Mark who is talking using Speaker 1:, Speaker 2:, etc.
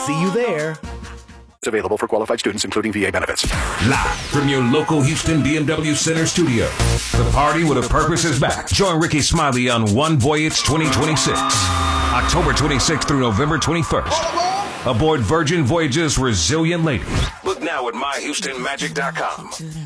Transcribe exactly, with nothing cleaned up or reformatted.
Speaker 1: See you there.
Speaker 2: It's available for qualified students, including V A benefits.
Speaker 3: Live from your local Houston B M W Center studio, the party with a purpose is back. Join Ricky Smiley on One Voyage twenty twenty-six, October twenty-sixth through November twenty-first. Aboard Virgin Voyage's Resilient Lady. Book now at my houston magic dot com.